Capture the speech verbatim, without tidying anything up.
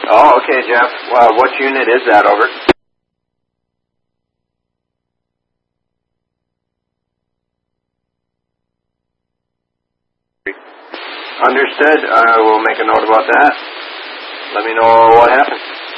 Oh, okay, Jeff. Well, what unit is that, over? Understood. I will make a note about that. Let me know what happened.